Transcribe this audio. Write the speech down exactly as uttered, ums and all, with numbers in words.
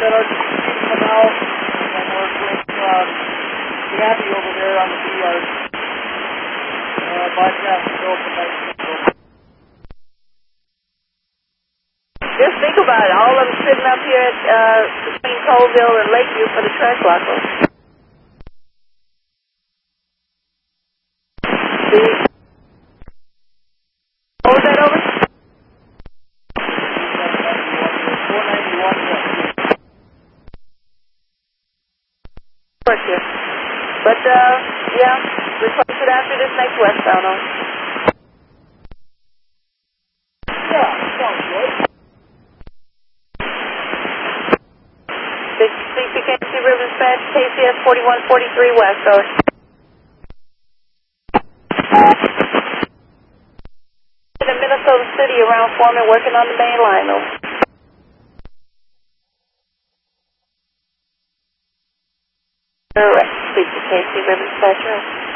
that are keeping them out and work with uh, Gabby over there on the B yard. Uh, bypass the bill for night. Just think about it. All of them sitting up here at, uh, between Colville and Lakeview for the track locker. See? What was that over? four ninety-one west. But, uh, yeah, replace it after this next westbound on. Yeah, sounds good. C P K C River Dispatch, K C S forty-one forty-three west, over. In Minnesota City around Foreman working on the main line, over. Correct. C P K C River Dispatch, right.